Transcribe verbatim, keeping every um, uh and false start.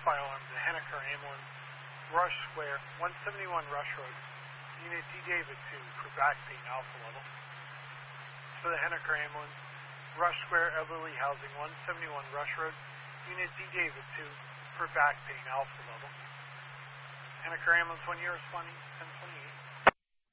fire alarm to Henniker Ambulance, Rush Square, one seventy-one Rush Road. Unit D David two for back pain alpha level. For the Henniker Ambulance, Rush Square Elderly Housing, one seventy-one Rush Road. Unit D David two for back pain alpha level. Henniker Ambulance, when you're responding, ten